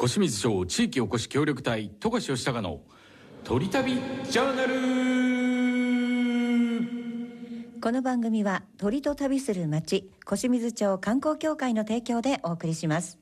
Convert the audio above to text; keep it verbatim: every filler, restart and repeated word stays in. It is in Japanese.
小清水町地域おこし協力隊富樫義孝の鳥旅ジャーナル。 この番組は鳥と旅する町小清水町観光協会の提供でお送りします。